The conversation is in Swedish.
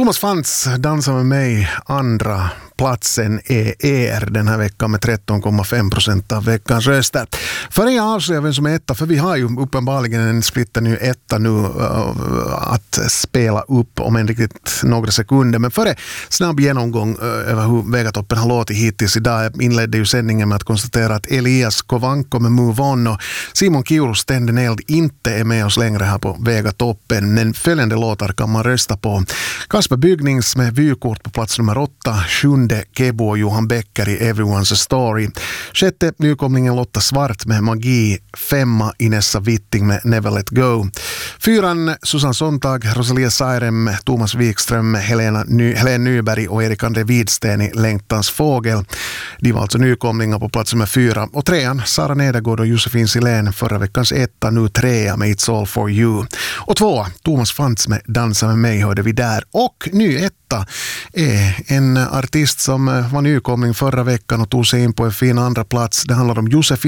Thomas Fantz dansar med mig. Andra platsen är den här veckan med 13,5% av veckans röster. För jag avslöjar vem som är etta, för vi har ju uppenbarligen en splitter ny etta nu att spela upp om en riktigt några sekunder. Men före snabb genomgång över hur Vegatoppen har låtit hittills idag. Jag inledde ju sändningen med att konstatera att Elias Kovanko med Move On och Simon Kiurus Tänden eld inte är med oss längre här på Vegatoppen. Men följande låtar kan man rösta på. Kasper Bygnings med vykort på plats nummer 8. 7. Kebo och Johan Becker i Everyone's a Story. 6. nykomlingen Lotta Svart med Magi. 5. Inessa Witting med Never Let Go. 4. Susanne Sontag, Rosalia Sairem, Thomas Wikström, Helene Nyberg och Erik André Widsten i Längtans fågel. De var alltså nykomlingar på plats nummer 4. Och 3. Sara Nedergård och Josefin Silén, förra veckans 1, nu 3 med It's All For You. Och 2. Thomas Fantz med Dansa med mig hörde vi där. Och ny 1 är en artist som var nykomling förra veckan och tog sig in på en fin andra plats. Det handlar om Josefin